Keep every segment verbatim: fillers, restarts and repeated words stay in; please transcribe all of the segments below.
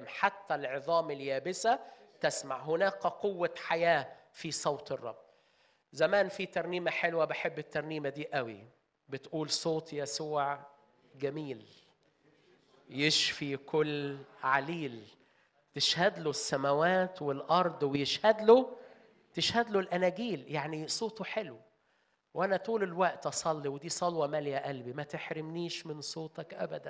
حتى العظام اليابسة تسمع. هناك قوة حياة في صوت الرب. زمان في ترنيمة حلوة بحب الترنيمة دي قوي، بتقول صوت يسوع جميل يشفي كل عليل، تشهد له السماوات والأرض ويشهد له تشهد له الأناجيل. يعني صوته حلو. وأنا طول الوقت أصلي ودي صلوة مالية قلبي، ما تحرمنيش من صوتك أبدا.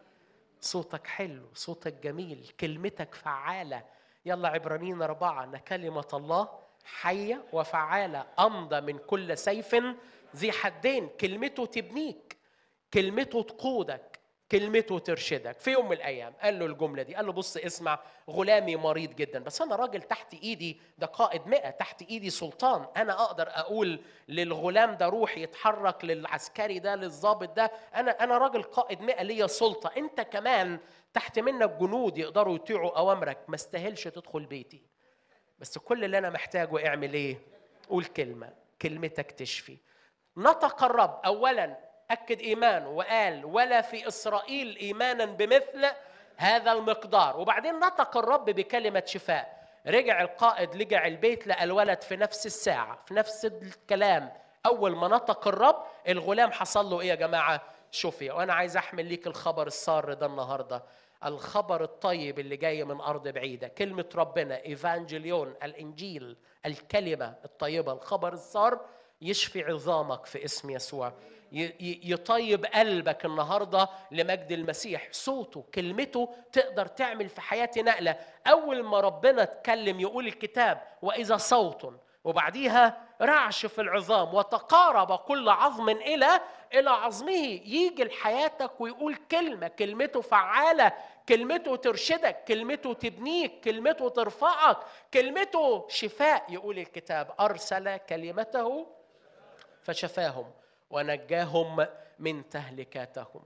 صوتك حلو، صوتك جميل، كلمتك فعالة. يلا عبرانيين أربعة، أن كلمة الله حية وفعالة أمضى من كل سيف ذي حدين. كلمته تبنيك، كلمته تقودك، كلمته ترشدك. في يوم من الأيام قال له الجملة دي، قال له بص اسمع، غلامي مريض جدا بس أنا راجل تحت إيدي، ده قائد مئة، تحت إيدي سلطان، أنا أقدر أقول للغلام ده روح يتحرك، للعسكري ده، للضابط ده، أنا أنا راجل قائد مئة ليا سلطة. أنت كمان تحت منك جنود يقدروا يطيعوا أوامرك. ما استاهلش تدخل بيتي، بس كل اللي أنا محتاجه اعمل إيه؟ قول كلمة، كلمتك تشفي. نطق الرب أولاً، أكد إيمانه وقال ولا في إسرائيل إيماناً بمثل هذا المقدار. وبعدين نطق الرب بكلمة شفاء. رجع القائد لجع البيت لقى الولد في نفس الساعة في نفس الكلام. أول ما نطق الرب الغلام حصل له إيه يا جماعة؟ شفي. وأنا عايز أحمل ليك الخبر السار ده النهاردة، الخبر الطيب اللي جاي من أرض بعيدة. كلمة ربنا إيفانجيليون، الإنجيل، الكلمة الطيبة، الخبر السار يشفي عظامك في اسم يسوع، يطيب قلبك النهاردة لمجد المسيح. صوته، كلمته تقدر تعمل في حياتي نقلة. أول ما ربنا اتكلم يقول الكتاب وإذا صوت، وبعديها رعش في العظام وتقارب كل عظم إلى إلى عظمه. يجي لحياتك ويقول كلمة، كلمته فعالة، كلمته ترشدك، كلمته تبنيك، كلمته ترفعك، كلمته شفاء. يقول الكتاب أرسل كلمته فشفاهم ونجاهم من تهلكاتهم.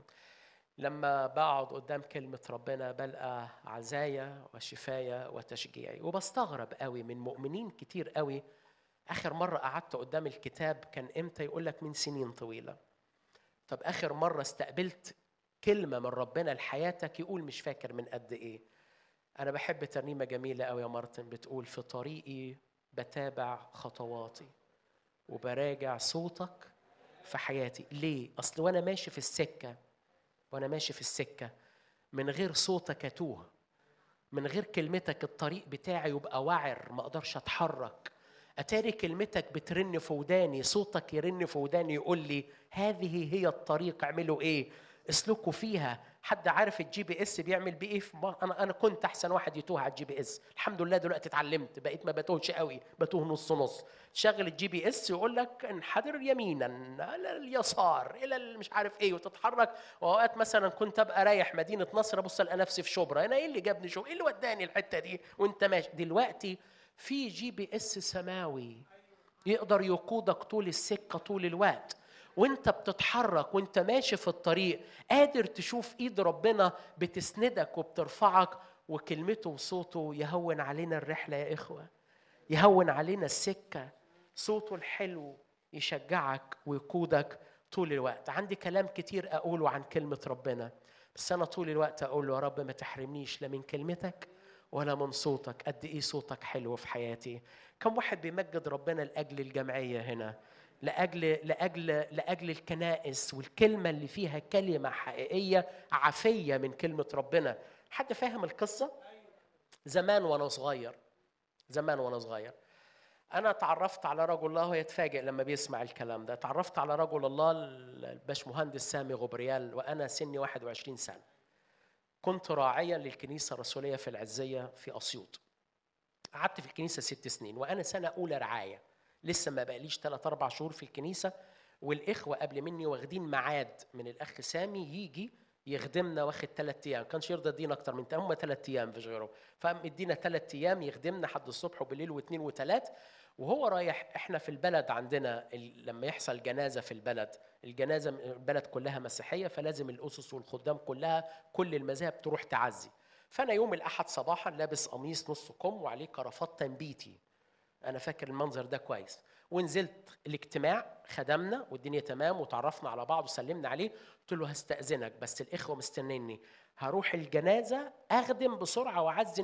لما بقعد قدام كلمة ربنا بلقى عزايا وشفايا وتشجيعي. وبستغرب قوي من مؤمنين كتير قوي. آخر مرة قعدت قدام الكتاب كان إمتى؟ يقولك من سنين طويلة. طب آخر مرة استقبلت كلمة من ربنا لحياتك؟ يقول مش فاكر من قد إيه. أنا بحب ترنيمة جميلة قوي يا مارتن، بتقول في طريقي بتابع خطواتي وبراجع صوتك في حياتي. ليه؟ أصل وأنا ماشي في السكة وأنا ماشي في السكة من غير صوتك أتوه، من غير كلمتك الطريق بتاعي يبقى وعر، ما أقدرش أتحرك. أتاري كلمتك بترن في وداني، صوتك يرن في وداني يقول لي هذه هي الطريق، اعملوا إيه؟ اسلكوا فيها. حد عارف الجي بي اس بيعمل بيه ايه؟ انا انا كنت احسن واحد يتوه على الجي بي اس، الحمد لله دلوقتي اتعلمت، بقيت ما بتوهش قوي، بتوه نص نص. شغل الجي بي اس يقول لك انحدر يمينا الى اليسار الى مش عارف ايه وتتحرك. واوقات مثلا كنت ابقى رايح مدينه نصر ابص الاقي نفسي في شبرا، انا ايه اللي جابني شو ايه اللي وداني الحته دي وانت ماشي. دلوقتي في جي بي اس سماوي يقدر يقودك طول السكه طول الوقت، وانت بتتحرك وانت ماشي في الطريق قادر تشوف ايد ربنا بتسندك وبترفعك. وكلمته وصوته يهون علينا الرحلة يا إخوة، يهون علينا السكة. صوته الحلو يشجعك ويقودك طول الوقت. عندي كلام كتير أقوله عن كلمة ربنا، بس أنا طول الوقت أقول له يا رب ما تحرمنيش لا من كلمتك ولا من صوتك. قد إيه صوتك حلو في حياتي. كم واحد بيمجد ربنا لأجل الجمعية هنا، لأجل لأجل لأجل الكنائس والكلمة اللي فيها كلمة حقيقية عافية من كلمة ربنا. حد فاهم القصة؟ زمان وأنا صغير زمان وأنا صغير أنا تعرفت على رجل الله، ويتفاجئ لما بيسمع الكلام ده. تعرفت على رجل الله الباشمهندس سامي غبريال وأنا سني واحد وعشرين سنة. كنت راعيا للكنيسة الرسولية في العزية في أسيوط. قعدت في الكنيسة ست سنين وأنا سنة أولى رعاية، لسه ما بقاليش ثلاث أربع شهور في الكنيسة. والإخوة قبل مني واخدين ميعاد من الأخ سامي يجي يخدمنا، واخد ثلاث أيام، كانش يرضى يدينا أكتر من هم ثلاث أيام في غيره. فمدينا ثلاث أيام يخدمنا حد الصبح وبالليل واثنين وثلاث. وهو رايح، إحنا في البلد عندنا لما يحصل جنازة في البلد، الجنازة البلد كلها مسيحية، فلازم الأسس والخدام كلها كل المذاهب تروح تعزي. فأنا يوم الأحد صباحا لابس قميص نص كم وعليه كرافات تنبيتي، أنا فاكر المنظر ده كويس. ونزلت الاجتماع، خدمنا والدنيا تمام وتعرفنا على بعض وسلمنا عليه. قلت له هستأذنك بس الإخوة مستنيني، هروح الجنازة أخدم بسرعة وأعزي